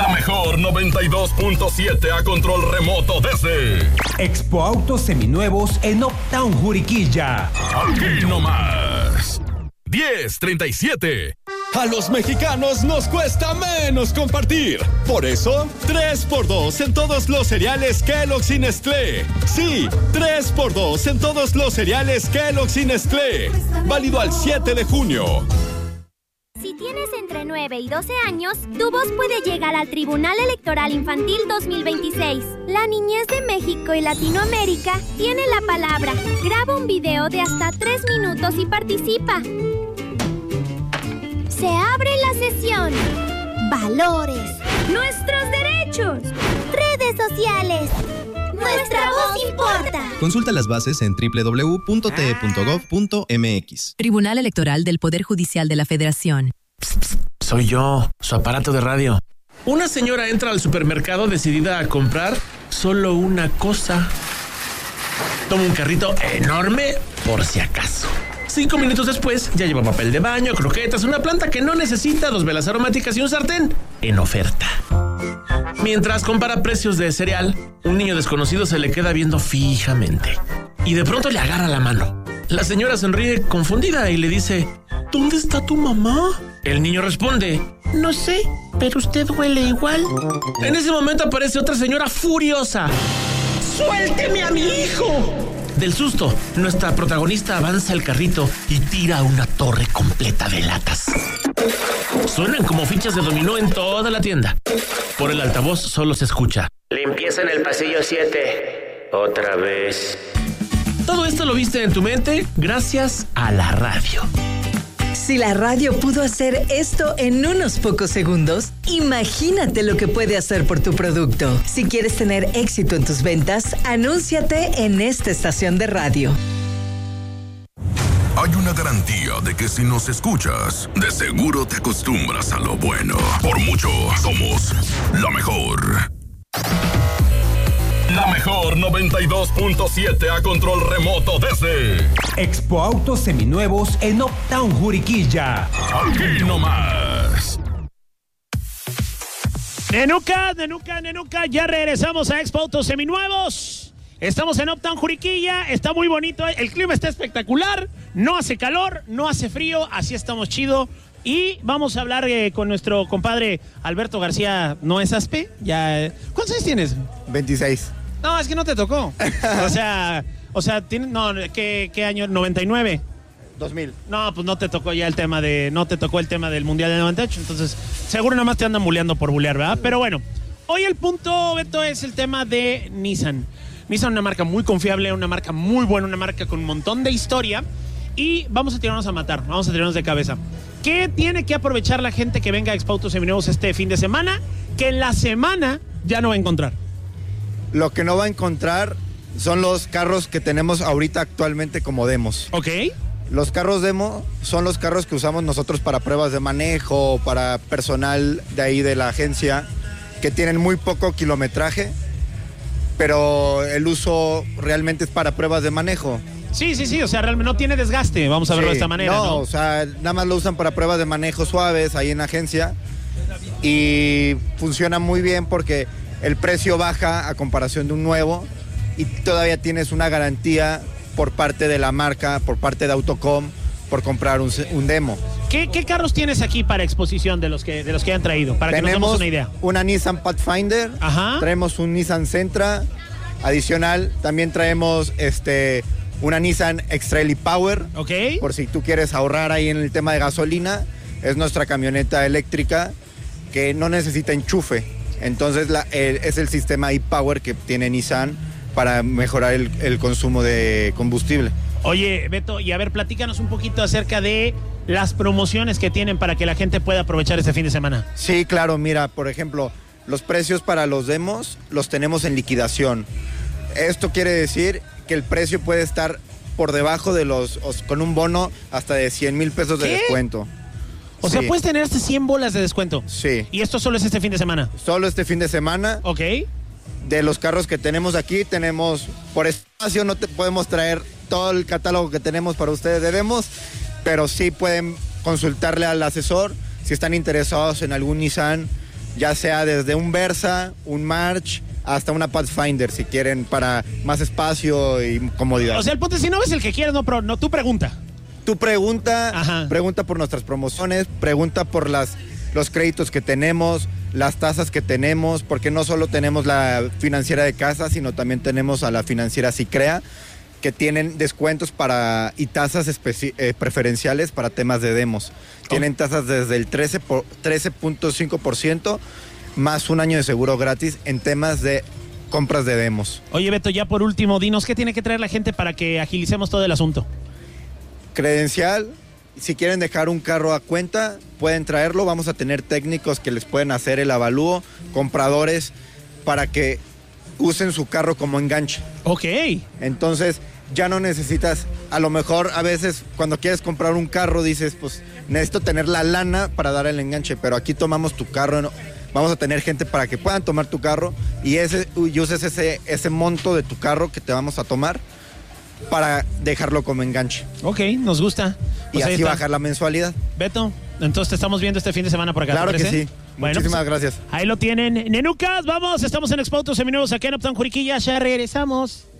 La mejor 92.7 a control remoto desde Expo Autos Seminuevos en Uptown Juriquilla. Aquí nomás. 1037. A los mexicanos nos cuesta menos compartir. Por eso, 3x2 en todos los cereales Kellogg's y Nestlé. Sí, 3x2 en todos los cereales Kellogg's y Nestlé. Válido al 7 de junio. Si tienes entre 9 y 12 años, tu voz puede llegar al Tribunal Electoral Infantil 2026. La niñez de México y Latinoamérica tiene la palabra. Graba un video de hasta 3 minutos y participa. Se abre la sesión. Valores. Nuestros derechos. Redes sociales. Nuestra voz importa. Consulta las bases en www.te.gov.mx. Tribunal Electoral del Poder Judicial de la Federación. Soy yo, su aparato de radio. Una señora entra al supermercado decidida a comprar solo una cosa. Toma un carrito enorme por si acaso. 5 minutos después ya lleva papel de baño, croquetas, una planta que no necesita, 2 velas aromáticas y un sartén en oferta. Mientras compara precios de cereal, un niño desconocido se le queda viendo fijamente y de pronto le agarra la mano. La señora sonríe confundida y le dice: ¿Dónde está tu mamá? El niño responde: No sé, pero usted huele igual. En ese momento aparece otra señora furiosa. ¡Suélteme a mi hijo! Del susto, nuestra protagonista avanza el carrito y tira una torre completa de latas. Suenan como fichas de dominó en toda la tienda. Por el altavoz solo se escucha: limpieza en el pasillo 7. Otra vez. Todo esto lo viste en tu mente gracias a la radio. Si la radio pudo hacer esto en unos pocos segundos, imagínate lo que puede hacer por tu producto. Si quieres tener éxito en tus ventas, anúnciate en esta estación de radio. Hay una garantía de que si nos escuchas, de seguro te acostumbras a lo bueno. Por mucho, somos la mejor. La mejor 92.7 a control remoto desde Expo Autos Seminuevos en Uptown Juriquilla. Aquí nomás. Nenuca, ya regresamos a Expo Autos Seminuevos. Estamos en Uptown Juriquilla, está muy bonito, el clima está espectacular, no hace calor, no hace frío, así estamos chido. Y vamos a hablar con nuestro compadre Alberto García Noesaspe. ¿Cuántos años tienes? 26. No, es que no te tocó. ¿Qué año? 99. 2000. No, pues no te tocó el tema del Mundial del 98, entonces seguro nada más te andan buleando por bulear, ¿verdad? Pero bueno, hoy el punto, Beto, es el tema de Nissan. Nissan, una marca muy confiable, una marca muy buena, una marca con un montón de historia, y vamos a tirarnos a matar, vamos a tirarnos de cabeza. ¿Qué tiene que aprovechar la gente que venga a Expo Autos Seminuevos este fin de semana, que en la semana ya no va a encontrar? Lo que no va a encontrar son los carros que tenemos ahorita actualmente como demos. Ok. Los carros demo son los carros que usamos nosotros para pruebas de manejo, para personal de ahí de la agencia, que tienen muy poco kilometraje, pero el uso realmente es para pruebas de manejo. Sí, o sea, realmente no tiene desgaste, vamos a verlo de esta manera, ¿no? O sea, nada más lo usan para pruebas de manejo suaves ahí en la agencia, y funciona muy bien porque el precio baja a comparación de un nuevo, y todavía tienes una garantía por parte de la marca, por parte de Autocom, por comprar un demo. ¿Qué carros tienes aquí para exposición de los que han traído? Para que nos demos una idea. Una Nissan Pathfinder. Ajá. Traemos un Nissan Sentra. Adicional, también traemos una Nissan X-Trail e-Power. Ok. Por si tú quieres ahorrar ahí en el tema de gasolina. Es nuestra camioneta eléctrica que no necesita enchufe. Entonces es el sistema e-Power que tiene Nissan para mejorar el consumo de combustible. Oye, Beto, y a ver, platícanos un poquito acerca de las promociones que tienen para que la gente pueda aprovechar este fin de semana. Sí, claro, mira, por ejemplo, los precios para los demos los tenemos en liquidación. Esto quiere decir que el precio puede estar por debajo de con un bono hasta de 100,000 pesos de descuento. O sea, puedes tener hasta 100 bolas de descuento. Sí. ¿Y esto solo es este fin de semana? Solo este fin de semana. Ok. De los carros que tenemos aquí, tenemos, por espacio no te podemos traer todo el catálogo que tenemos para ustedes de demos, pero sí pueden consultarle al asesor si están interesados en algún Nissan ya sea desde un Versa, un March, hasta una Pathfinder, si quieren, para más espacio y comodidad. O sea, el punto es, si no ves el que quieres, no, tú pregunta. Tú pregunta, Ajá. pregunta por nuestras promociones, pregunta por los créditos que tenemos, las tasas que tenemos, porque no solo tenemos la financiera de casa, sino también tenemos a la financiera Sicrea, que tienen descuentos y tasas preferenciales para temas de demos. Tienen tasas desde el 13.5% más un año de seguro gratis en temas de compras de demos. Oye, Beto, ya por último, dinos, ¿qué tiene que traer la gente para que agilicemos todo el asunto? Credencial, si quieren dejar un carro a cuenta, pueden traerlo. Vamos a tener técnicos que les pueden hacer el avalúo, compradores, para que usen su carro como enganche. Ok. Entonces, ya no necesitas, a lo mejor a veces cuando quieres comprar un carro dices, pues necesito tener la lana para dar el enganche, pero aquí tomamos tu carro, ¿no? Vamos a tener gente para que puedan tomar tu carro y uses ese monto de tu carro que te vamos a tomar para dejarlo como enganche. Ok, nos gusta. Pues y así bajar la mensualidad. Beto, entonces te estamos viendo este fin de semana por acá. Claro que sí. Bueno, muchísimas gracias. Ahí lo tienen. Nenucas, vamos, estamos en Expo Autos Seminuevos aquí en Uptown Juriquilla, ya regresamos.